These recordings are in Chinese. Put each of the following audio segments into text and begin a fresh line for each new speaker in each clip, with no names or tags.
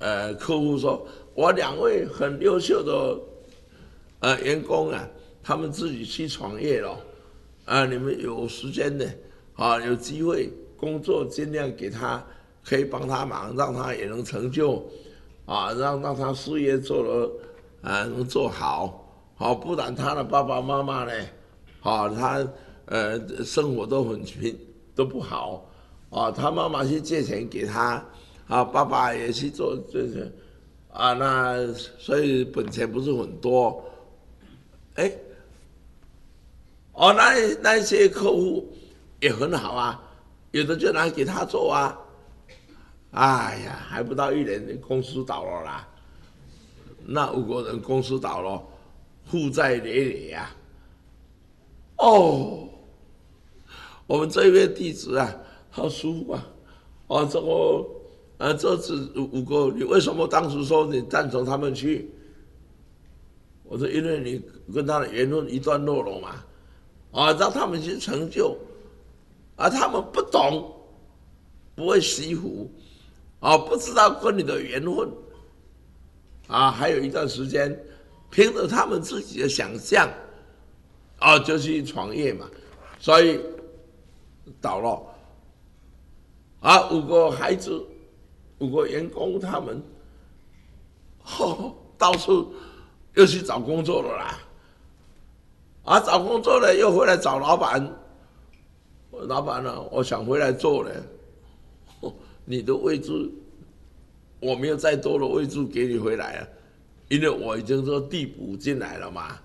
客户说，我2位很优秀的员工啊，他们自己去创业了，你们有时间的有机会工作，尽量给他，可以帮他忙，让他也能成就，让他事业做得能做好，不然他的爸爸妈妈呢，他生活都不好，他妈妈去借钱给他，爸爸也去做这些，那所以本钱不是很多，那些客户也很好啊，有的就拿给他做啊，哎呀，还不到1年，公司倒了啦，那5个人公司倒了，负债累累呀。我们这一位弟子啊，好舒服啊，这次5个，你为什么当时说你赞成他们去？我说因为你跟他的言论一段落了嘛。让他们去成就，他们不懂，不会惜福，不知道跟你的缘分，还有一段时间，凭着他们自己的想象，就去创业嘛，所以倒了，5个孩子，5个员工，他们到处又去找工作了啦。找工作了，又回来找老板。老板呢，我想回来做了。你的位置，我没有再多的位置给你回来了，因为我已经说递补进来了嘛。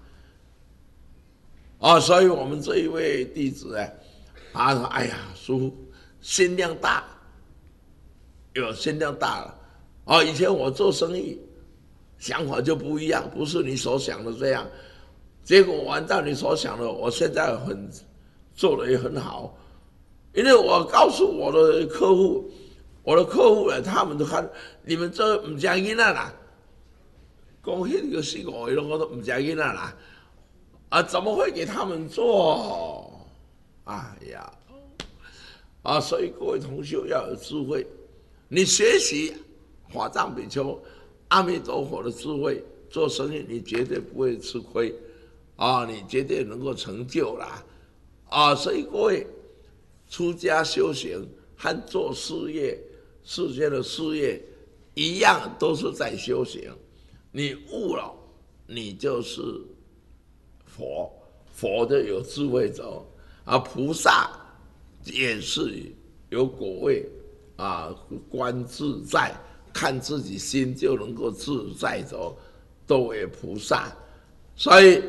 所以我们这一位弟子说，哎呀，师父心量大，有心量大了。以前我做生意想法就不一样，不是你所想的这样。结果我按照你所想的，我现在做得也很好，因为我告诉我的客户呢，他们都看你们这不吃囡仔啦，讲迄个4、5个我都不吃囡仔啦，怎么会给他们做？哎呀，所以各位同学要有智慧，你学习法藏比丘、阿弥陀佛的智慧，做生意你绝对不会吃亏。你绝对能够成就啦，所以各位出家修行和做事业、世间的事业一样，都是在修行。你悟了，你就是佛，佛的有智慧者，菩萨也是有果位，观自在，看自己心就能够自在者，都为菩萨。所以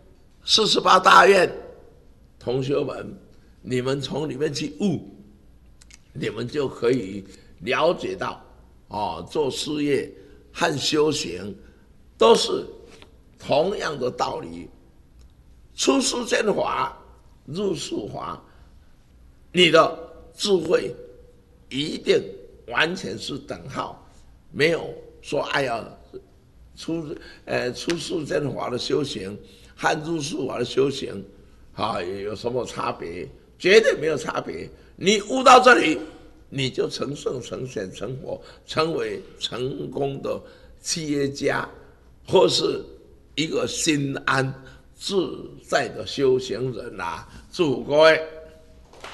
48大愿，同学们，你们从里面去悟，你们就可以了解到，做事业和修行都是同样的道理。出世间法，入世法，你的智慧一定完全是等号，没有说哎呀，出世间法的修行和入世法的修行，有什么差别？绝对没有差别。你悟到这里，你就成圣、成贤、成佛，成为成功的企业家，或是一个心安自在的修行人啦。祝福各位。